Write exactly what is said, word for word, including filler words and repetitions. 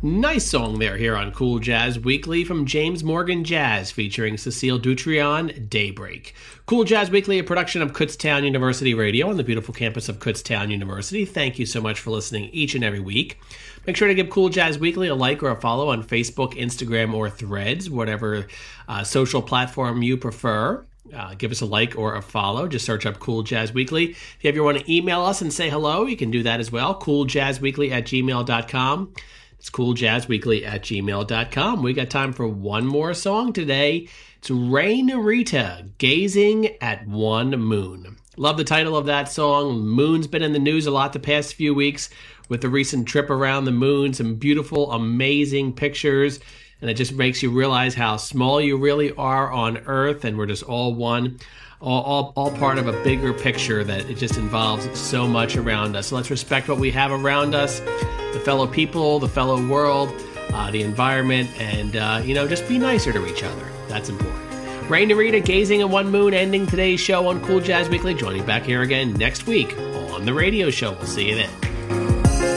Nice song there here on Cool Jazz Weekly from James Morgan Jazz featuring Cecile Dutrion, Daybreak. Cool Jazz Weekly, a production of Kutztown University Radio on the beautiful campus of Kutztown University. Thank you so much for listening each and every week. Make sure to give Cool Jazz Weekly a like or a follow on Facebook, Instagram, or Threads, whatever uh, social platform you prefer. Uh, give us a like or a follow. Just search up Cool Jazz Weekly. If you ever want to email us and say hello, you can do that as well. cool jazz weekly at gmail dot com. It's cool jazz weekly at gmail dot com. We got time for one more song today. It's Ray Narita, Gazing at One Moon. Love the title of that song. Moon's been in the news a lot the past few weeks with the recent trip around the moon. Some beautiful, amazing pictures. And it just makes you realize how small you really are on Earth, and we're just all one, all, all, all part of a bigger picture that it just involves so much around us. So let's respect what we have around us, the fellow people, the fellow world, uh, the environment, and, uh, you know, just be nicer to each other. That's important. Ray Narita, Gazing at One Moon, ending today's show on Cool Jazz Weekly. Joining back here again next week on the radio show. We'll see you then.